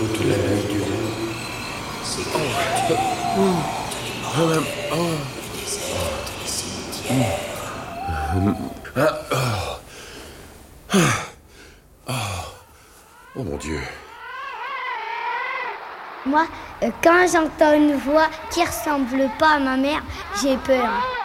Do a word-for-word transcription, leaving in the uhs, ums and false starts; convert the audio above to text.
toute la nuit durant. C'est que les Oh mon Dieu. Moi, euh, quand j'entends une voix qui ressemble pas à ma mère, j'ai peur.